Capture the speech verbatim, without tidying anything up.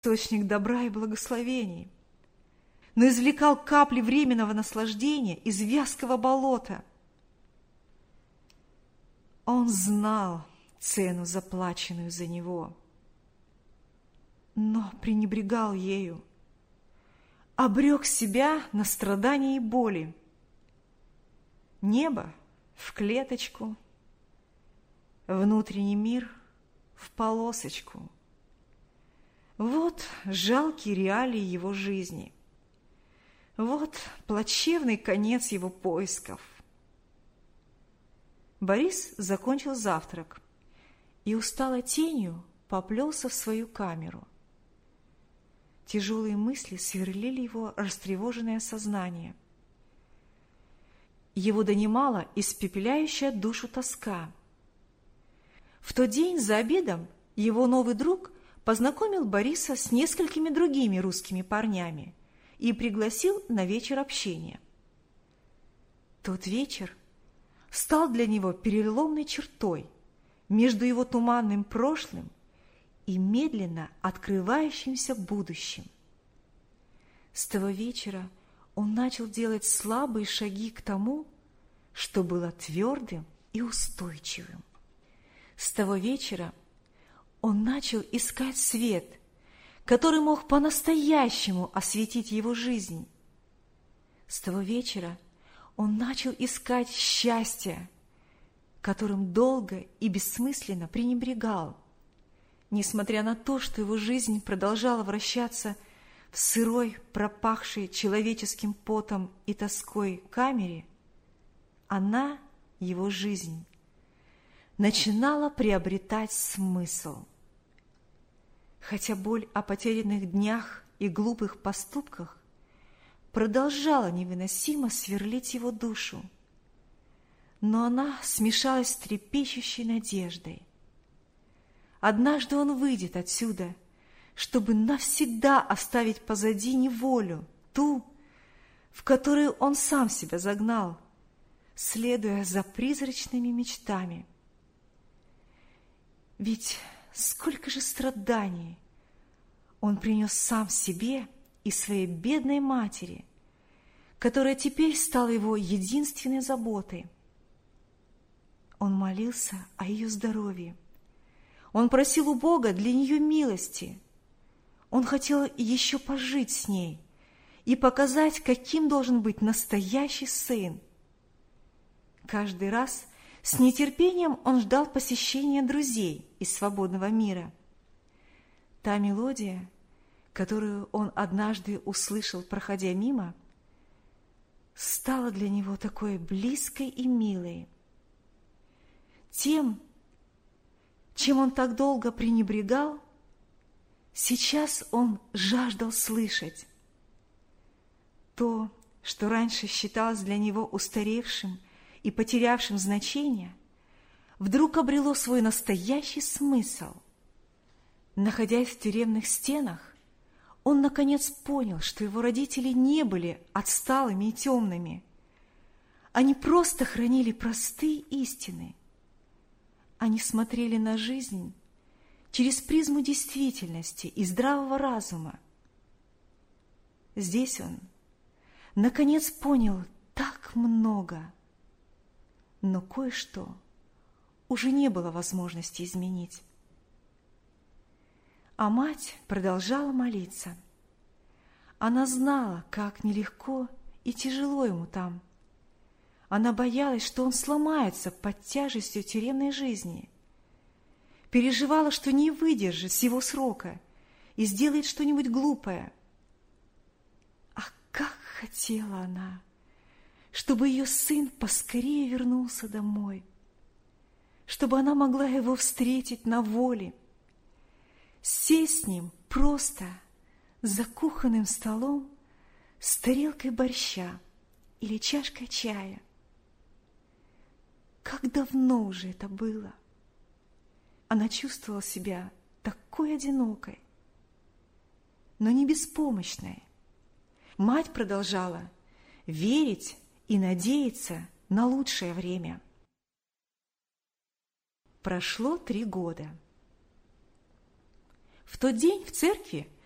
источник добра и благословений, но извлекал капли временного наслаждения из вязкого болота. Он знал цену, заплаченную за него, но пренебрегал ею, обрек себя на страдания и боли. Небо в клеточку, внутренний мир в полосочку. Вот жалкие реалии его жизни. Вот плачевный конец его поисков. Борис закончил завтрак и усталой тенью поплелся в свою камеру. Тяжелые мысли сверлили его растревоженное сознание. Его донимала испепеляющая душу тоска. В тот день за обедом его новый друг познакомил Бориса с несколькими другими русскими парнями и пригласил на вечер общения. Тот вечер стал для него переломной чертой между его туманным прошлым и медленно открывающимся будущим. С того вечера он начал делать слабые шаги к тому, что было твердым и устойчивым. С того вечера он начал искать свет, который мог по-настоящему осветить его жизнь. С того вечера он начал искать счастье, которым долго и бессмысленно пренебрегал, несмотря на то, что его жизнь продолжала вращаться в сырой, пропахшей человеческим потом и тоской камере. Она, его жизнь, начинала приобретать смысл. Хотя боль о потерянных днях и глупых поступках продолжала невыносимо сверлить его душу, но она смешалась с трепещущей надеждой. Однажды он выйдет отсюда, чтобы навсегда оставить позади неволю, ту, в которую он сам себя загнал, следуя за призрачными мечтами. Ведь сколько же страданий он принес сам себе и своей бедной матери, которая теперь стала его единственной заботой. Он молился о ее здоровье. Он просил у Бога для нее милости. Он хотел еще пожить с ней и показать, каким должен быть настоящий сын. Каждый раз с нетерпением он ждал посещения друзей из свободного мира. Та мелодия, которую он однажды услышал, проходя мимо, стала для него такой близкой и милой. Тем, чем он так долго пренебрегал, сейчас он жаждал слышать. То, что раньше считалось для него устаревшим и потерявшим значение, вдруг обрело свой настоящий смысл. Находясь в тюремных стенах, он наконец понял, что его родители не были отсталыми и темными. Они просто хранили простые истины. Они смотрели на жизнь через призму действительности и здравого разума. Здесь он, наконец, понял так много, но кое-что уже не было возможности изменить. А мать продолжала молиться. Она знала, как нелегко и тяжело ему там. Она боялась, что он сломается под тяжестью тюремной жизни. Переживала, что не выдержит всего срока и сделает что-нибудь глупое. А как хотела она, чтобы ее сын поскорее вернулся домой, чтобы она могла его встретить на воле, сесть с ним просто за кухонным столом с тарелкой борща или чашкой чая. Как давно уже это было! Она чувствовала себя такой одинокой, но не беспомощной. Мать продолжала верить и надеяться на лучшее время. Прошло три года. В тот день в церкви